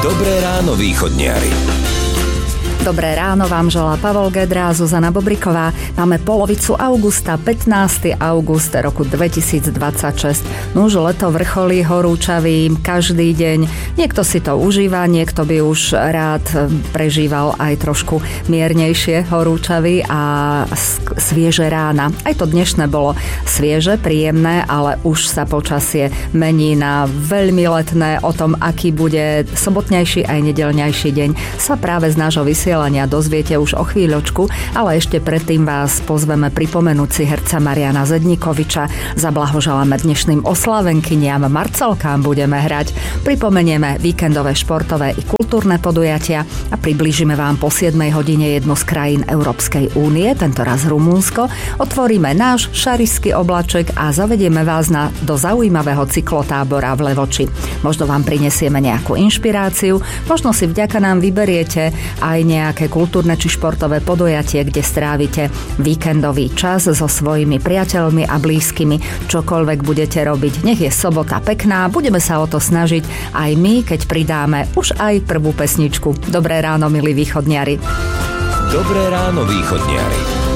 Dobré ráno, východniari. Dobré ráno vám želá Pavol Gedra a Zuzana Bobriková. Máme polovicu augusta, 15. august roku 2026. Už leto vrcholí horúčavým každý deň. Niekto si to užíva, niekto by už rád prežíval aj trošku miernejšie horúčavy a svieže rána. Aj to dnešné bolo svieže, príjemné, ale už sa počasie mení na veľmi letné. O tom, aký bude sobotnejší aj nedeľňajší deň, sa práve z nášho vysielania dozviete už o chvíľočku, ale ešte predtým vás pozveme pripomenúť si herca Mariana Zedníkoviča. Zablahoželáme dnešným oslavenkyniam, Marcelkám budeme hrať. Pripomenieme víkendové športové i kultúrne podujatia a priblížime vám po 7 hodine jednu z krajín Európskej únie, tentoraz Rumunsko. Otvoríme náš šarišský oblaček a zavedieme vás do zaujímavého cyklotábora v Levoči. Možno vám prinesieme nejakú inšpiráciu, možno si vďaka nám vyberiete aj nejaké kultúrne či športové podujatie, kde strávite víkendový čas so svojimi priateľmi a blízkymi. Čokoľvek budete robiť, nech je sobota pekná, budeme sa o to snažiť aj my, keď pridáme už aj prvú pesničku. Dobré ráno, milí východniari. Dobré ráno, východniari.